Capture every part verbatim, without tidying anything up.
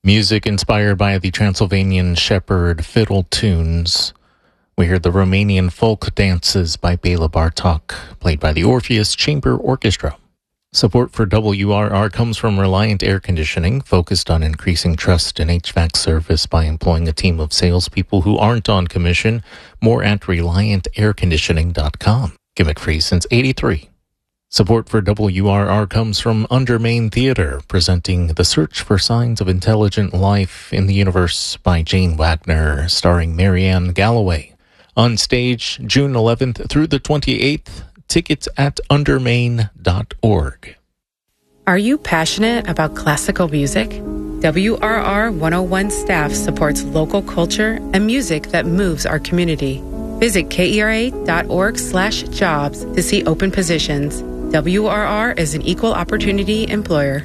Music inspired by the Transylvanian shepherd fiddle tunes. We heard the Romanian folk dances by Bela Bartok, played by the Orpheus Chamber Orchestra. Support for W R R comes from Reliant Air Conditioning, focused on increasing trust in H V A C service by employing a team of salespeople who aren't on commission. More at reliant air conditioning dot com. Give it free since eighty-three. Support for W R R comes from Undermain Theater, presenting The Search for Signs of Intelligent Life in the Universe by Jane Wagner, starring Marianne Galloway. On stage, June eleventh through the twenty-eighth. Tickets at undermain dot org. Are you passionate about classical music? W R R one oh one staff supports local culture and music that moves our community. Visit kera.org slash jobs to see open positions. W R R is an equal opportunity employer.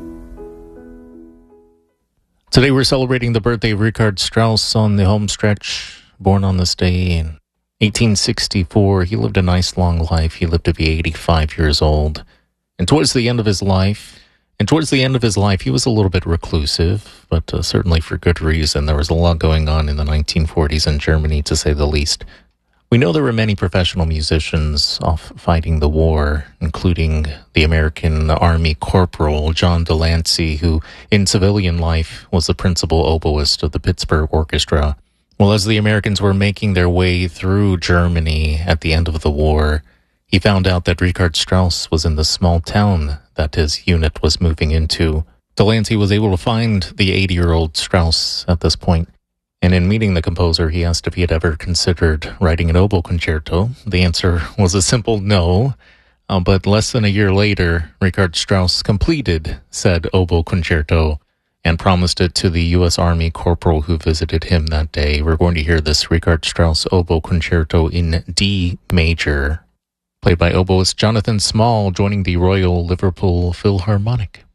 Today we're celebrating the birthday of Richard Strauss on the home stretch. Born on this day in eighteen sixty-four, he lived a nice long life. He lived to be eighty-five years old. And towards the end of his life, and towards the end of his life, he was a little bit reclusive, but uh, certainly for good reason. There was a lot going on in the nineteen forties in Germany, to say the least. We know there were many professional musicians off fighting the war, including the American Army Corporal John Delancey, who in civilian life was the principal oboist of the Pittsburgh Orchestra. Well, as the Americans were making their way through Germany at the end of the war, he found out that Richard Strauss was in the small town that his unit was moving into. Delancey was able to find the eighty-year-old Strauss at this point, and in meeting the composer, he asked if he had ever considered writing an oboe concerto. The answer was a simple no, uh, but less than a year later, Richard Strauss completed said oboe concerto and promised it to the U S Army corporal who visited him that day. We're going to hear this Richard Strauss oboe concerto in D major, played by oboist Jonathan Small, joining the Royal Liverpool Philharmonic.